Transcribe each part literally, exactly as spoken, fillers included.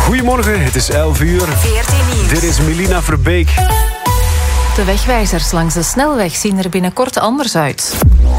Goedemorgen, het is elf uur. veertien Nieuws. Dit is Melina Verbeek. De wegwijzers langs de snelweg zien er binnenkort anders uit.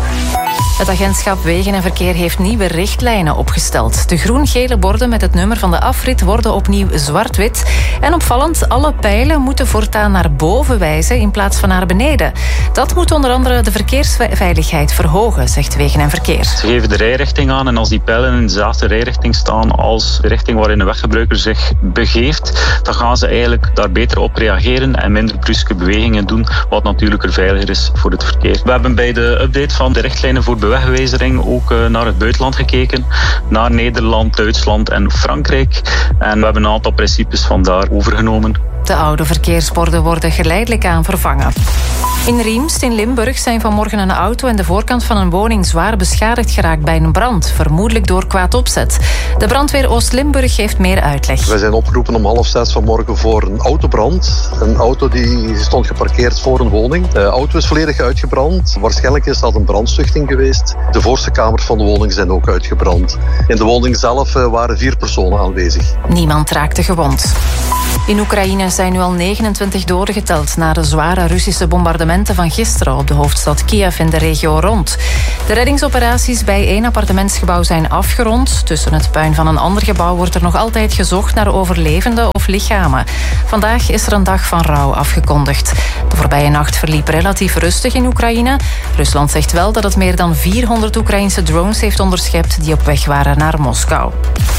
Het agentschap Wegen en Verkeer heeft nieuwe richtlijnen opgesteld. De groen-gele borden met het nummer van de afrit worden opnieuw zwart-wit. En opvallend, alle pijlen moeten voortaan naar boven wijzen in plaats van naar beneden. Dat moet onder andere de verkeersveiligheid verhogen, zegt Wegen en Verkeer. Ze geven de rijrichting aan en als die pijlen in dezelfde rijrichting staan als de richting waarin de weggebruiker zich begeeft, dan gaan ze eigenlijk daar beter op reageren en minder bruske bewegingen doen, wat natuurlijk er veiliger is voor het verkeer. We hebben bij de update van de richtlijnen voor wegwijzering ook naar het buitenland gekeken, naar Nederland, Duitsland en Frankrijk. En we hebben een aantal principes van daar overgenomen. De oude verkeersborden worden geleidelijk aan vervangen. In Riemst in Limburg zijn vanmorgen een auto en de voorkant van een woning zwaar beschadigd geraakt bij een brand, vermoedelijk door kwaad opzet. De brandweer Oost-Limburg geeft meer uitleg. Wij zijn opgeroepen om half zes vanmorgen voor een autobrand. Een auto die stond geparkeerd voor een woning. De auto is volledig uitgebrand. Waarschijnlijk is dat een brandstichting geweest. De voorste kamers van de woning zijn ook uitgebrand. In de woning zelf waren vier personen aanwezig. Niemand raakte gewond. In Oekraïne zijn nu al negenentwintig doden geteld na de zware Russische bombardementen van gisteren op de hoofdstad Kiev in de regio rond. De reddingsoperaties bij één appartementsgebouw zijn afgerond. Tussen het puin van een ander gebouw wordt er nog altijd gezocht naar overlevenden of lichamen. Vandaag is er een dag van rouw afgekondigd. De voorbije nacht verliep relatief rustig in Oekraïne. Rusland zegt wel dat het meer dan vierhonderd Oekraïnse drones heeft onderschept die op weg waren naar Moskou.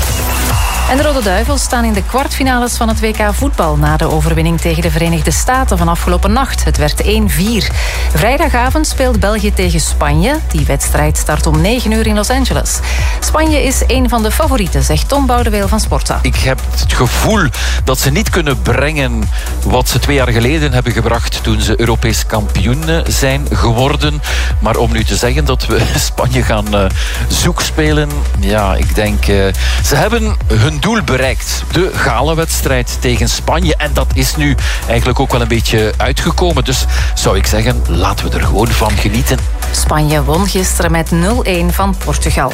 En de Rode Duivels staan in de kwartfinales van het W K voetbal na de overwinning tegen de Verenigde Staten van afgelopen nacht. Het werd één vier. Vrijdagavond speelt België tegen Spanje. Die wedstrijd start om negen uur in Los Angeles. Spanje is een van de favorieten, zegt Tom Boudeweel van Sporza. Ik heb het gevoel dat ze niet kunnen brengen wat ze twee jaar geleden hebben gebracht toen ze Europees kampioen zijn geworden. Maar om nu te zeggen dat we Spanje gaan uh, zoekspelen, ja, ik denk, uh, ze hebben hun doel bereikt. De galenwedstrijd tegen Spanje. En dat is nu eigenlijk ook wel een beetje uitgekomen. Dus zou ik zeggen, laten we er gewoon van genieten. Spanje won gisteren met nul een van Portugal.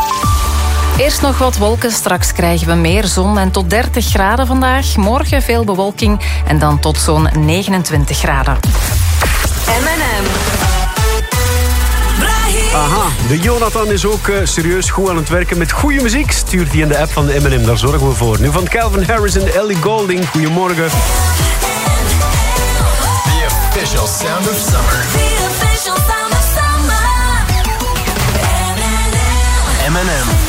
Eerst nog wat wolken, straks krijgen we meer zon en tot dertig graden vandaag. Morgen veel bewolking en dan tot zo'n negenentwintig graden. M en M. Aha, de Jonathan is ook uh, serieus goed aan het werken met goede muziek. Stuurt die in de app van de M en M, daar zorgen we voor. Nu van Calvin Harris en Ellie Goulding. Goedemorgen. The official sound of summer. The official sound of summer. M en M.